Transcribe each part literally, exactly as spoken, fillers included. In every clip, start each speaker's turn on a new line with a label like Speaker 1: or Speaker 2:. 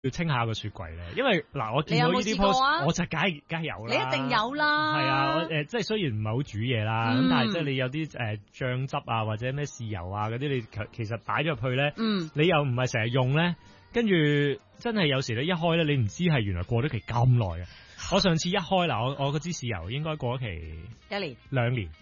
Speaker 1: 要清下個雪櫃咧，因為嗱我見到呢啲 post，我就梗係梗係有啦。
Speaker 2: 你一定有啦。
Speaker 1: 係啊，我誒即係雖然唔係好煮嘢啦，咁、嗯、但係即係你有啲誒醬汁啊或者咩豉油啊嗰啲，你其實擺咗入去咧，
Speaker 2: 嗯、
Speaker 1: 你又唔係成日用咧，跟住真係有時咧一開咧，你唔知係原來過咗期咁耐嘅。我上次一開嗱，我我嗰支豉油應該過咗期
Speaker 2: 一年
Speaker 1: 兩年。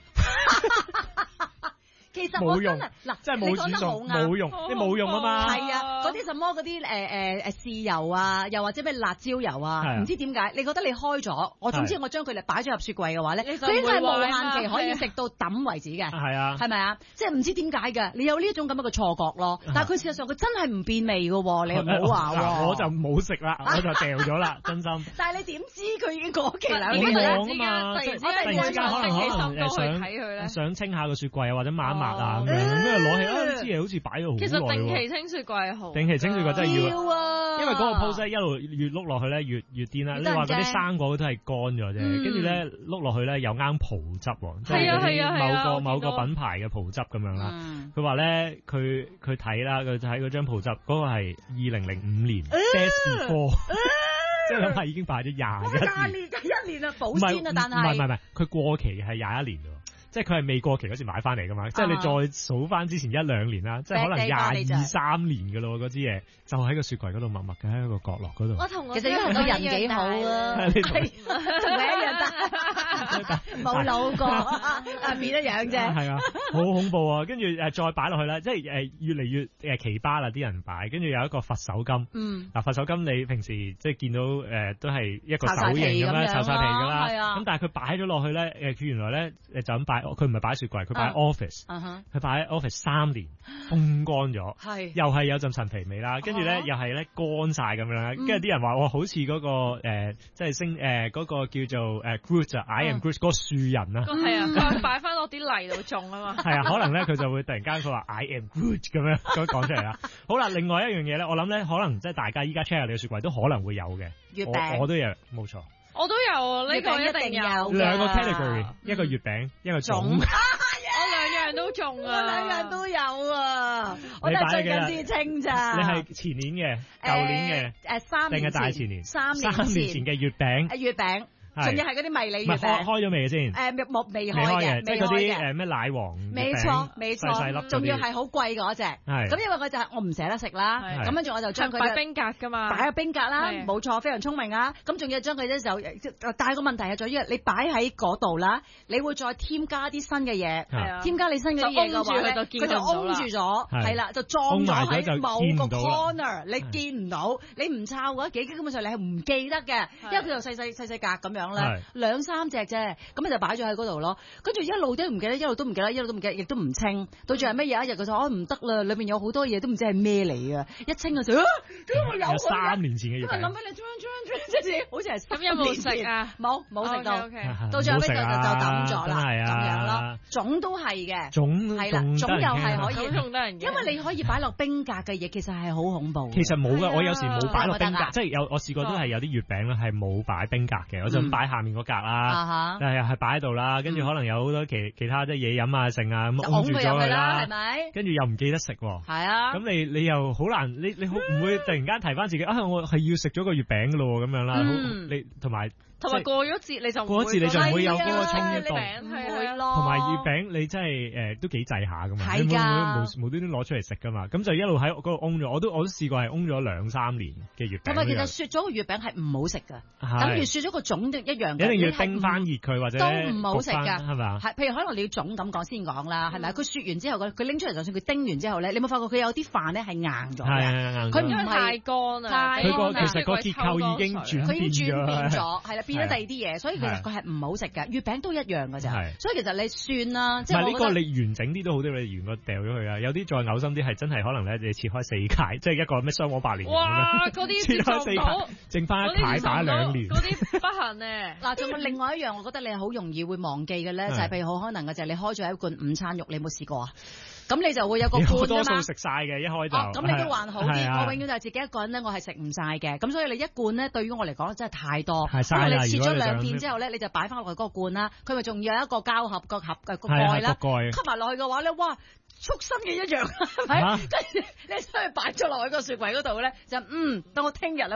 Speaker 2: 其實我真係嗱，
Speaker 1: 真係冇煮熟，冇用，你冇用啊嘛。
Speaker 2: 係啊，嗰啲什麼嗰啲誒誒誒豉油啊，又或者咩辣椒油啊，唔知點解？你覺得你開咗，我總之我將佢哋擺咗入雪櫃嘅話咧，佢應該係無限期可以食到抌為止嘅。
Speaker 1: 係啊，
Speaker 2: 係咪啊？即係唔知點解嘅，你有呢一種咁樣嘅錯覺咯。但係佢事實上佢真係唔變味嘅喎，你唔好話喎。
Speaker 1: 我就冇食啦，我就掉咗啦，真心。
Speaker 2: 但係你點知佢已經過期啦？
Speaker 1: 你
Speaker 2: 突
Speaker 1: 然之間，突然之間可能可能想想清下個雪櫃啊，或者抹一抹啊咁樣。跟住攞起啊！支嘢好似擺咗好耐喎。
Speaker 3: 其實定期清雪櫃好。
Speaker 1: 定期清雪櫃真係要。
Speaker 2: 要啊！
Speaker 1: 因為嗰個 post 一路越碌落去咧，越越癲啦。你話嗰啲生果都係乾咗啫，跟住咧碌落去咧又啱葡汁喎，即係嗰啲某個某個品牌嘅葡汁咁樣啦。佢話咧，佢佢睇啦，佢睇嗰張葡汁，嗰個係二零零五年 best before， 即係諗下已經擺咗廿一年。廿年
Speaker 2: 一年啊，保鮮啊，但係
Speaker 1: 唔係唔係唔係，佢過期係廿一年喎。即係佢係未過期嗰時買翻嚟噶嘛，啊、即係你再數翻之前一兩年啦，即係可能廿二三年噶咯，嗰支嘢就喺個雪櫃嗰度默默嘅喺一個角落嗰度。
Speaker 3: 我同我
Speaker 2: 其實因為個人幾好啊，同你一樣得，冇老過，啊變咗樣啫。
Speaker 1: 係啊，好恐怖啊！跟住誒再擺落去啦，即係誒越嚟越誒奇葩啦，啲人擺，跟住有一個佛手柑。嗯。嗱佛手柑你平時即係見到誒都係一個手型咁樣，炒晒皮㗎啦。係啊。咁但係佢擺咗落去咧，誒佢原來咧誒就咁擺。佢唔係擺雪櫃，佢擺 office，佢擺喺 office 三年，風乾咗，係又係有陣陳皮味啦，跟住咧又係咧乾晒咁樣啦，跟住啲人話哇好似嗰個誒即係升誒嗰個叫做誒 Groot 啊 I am Groot 嗰個樹人啊，
Speaker 3: 係啊，佢擺翻落啲泥度種啊嘛，
Speaker 1: 係啊，可能咧佢就會突然間佢話 I am Groot 咁樣咁講出嚟啦。好啦，另外一樣嘢咧，我諗咧可能即係大家依家 check 下你嘅雪櫃都可能會有嘅，
Speaker 2: 月餅
Speaker 1: 我都有，冇錯。
Speaker 3: 我都有呢個一定有
Speaker 1: 兩個 category，一個月餅，一個粽。
Speaker 3: 我兩樣都中啊！
Speaker 2: 我兩樣都有啊！我都係最近先清咋。
Speaker 1: 你係前年嘅、舊年嘅、
Speaker 2: 誒三年前、
Speaker 1: 定係大前年、
Speaker 2: 三年
Speaker 1: 前嘅月餅。
Speaker 2: 誒月餅。仲要係嗰啲迷你月餅，
Speaker 1: 開開咗未先？
Speaker 2: 誒冇未開嘅，
Speaker 1: 即係嗰啲誒咩奶黃月餅，
Speaker 2: 冇錯冇錯，
Speaker 1: 細細粒，
Speaker 2: 仲要係好貴嗰隻。係咁，因為嗰隻我唔捨得食啦。咁跟住我就將佢
Speaker 3: 擺冰格㗎嘛，
Speaker 2: 擺喺冰格啦，冇錯，非常聰明啊！咁仲要將佢咧就，但係個問題係在於你擺喺嗰度啦，你會再添加啲新嘅嘢，添加你新嘅嘢嘅話咧，佢就擁住咗，係啦，就裝咗喺某個 corner，你見唔到，你唔抄嘅話，幾根本上你係唔記得嘅，因為佢就細細細細格咁樣。兩三隻啫，咁你就擺咗喺嗰度咯。跟住一路都唔記得，一路都唔記得，一路都唔記得，亦都唔清。到最後咩嘢一日佢就哦唔得啦，裏面有好多嘢都唔知係咩嚟嘅。一清嘅時候，點解會有？
Speaker 1: 三年前嘅嘢。
Speaker 2: 咁諗起你，即係好似係
Speaker 3: 咁有冇食啊？
Speaker 2: 冇冇食到。到最後尾就就抌咗啦，咁樣咯。粽都係嘅，
Speaker 1: 粽
Speaker 2: 係啦，粽又係可以，
Speaker 3: 粽得人。
Speaker 2: 因為你可以擺落冰格嘅嘢，其實係好恐怖。
Speaker 1: 其實冇㗎，我有時冇擺落冰格，即係有我試過都係有啲月餅咧係冇擺冰格嘅，我就擺下面嗰格啦，但係係擺喺度啦，跟住可能有好多其其他即係嘢飲啊剩啊咁擁住咗佢啦，
Speaker 2: 係咪？
Speaker 1: 跟住又唔記得食喎，
Speaker 2: 係啊，
Speaker 1: 咁你你又好難，你你好唔會突然間提翻自己啊，我係要食咗個月餅㗎咯咁樣啦，你同埋。
Speaker 3: 同埋過咗節你就
Speaker 1: 過咗節你就唔會有嗰個衝
Speaker 2: 動，
Speaker 3: 唔會
Speaker 2: 咯。
Speaker 1: 同埋月餅你真係誒都幾滯下噶嘛，你會唔會無無端端攞出嚟食噶嘛？咁就一路喺嗰度甕咗，我都我都試過係甕咗兩三年嘅月餅。
Speaker 2: 同埋其實雪咗個月餅係唔好食噶，等於雪咗個粽一樣嘅。
Speaker 1: 一定要叮翻熱佢或者
Speaker 2: 都唔好食噶，
Speaker 1: 係咪啊？
Speaker 2: 係譬如可能你要粽咁講先講啦，係咪？佢雪完之後佢拎出嚟，就算佢叮完之後咧，你有冇發覺佢有啲飯咧係硬咗嘅？佢唔係
Speaker 3: 太乾啊，
Speaker 1: 佢個其實個結構已經轉
Speaker 2: 佢已經轉變咗，
Speaker 1: 咗，
Speaker 2: 係啦，變咗第二啲嘢。所以其實佢係唔好食嘅，月餅都一樣㗎咋。所以其實你算啦，即係
Speaker 1: 呢個你完整啲都好啲，你原個掉咗佢啊。有啲再嘔心啲係真係可能咧，你切開四塊，即係一個咩雙黃百年
Speaker 3: 哇！嗰啲切開四塊，
Speaker 1: 剩翻一塊打兩年。
Speaker 3: 嗰啲不行咧。
Speaker 2: 嗱，仲有另外一樣，我覺得你係好容易會忘記嘅咧，就係譬如好可能嘅就係你開咗一罐午餐肉，你有冇試過啊？咁你就會有個罐㗎嘛，
Speaker 1: 多數食晒嘅一開就。
Speaker 2: 哦，咁你都還好啲。我永遠就係自己一個人咧，我係食唔晒嘅。咁所以你一罐咧，對於我嚟講真係太多。因為你切咗兩片之後咧，你就擺翻落去嗰個罐啦。佢咪仲要有一個膠盒個盒嘅個蓋啦，吸埋落去嘅話咧，哇！畜生嘅一樣，係咪？跟住你將佢擺咗落去個雪櫃嗰度咧，就嗯，等我聽日咧。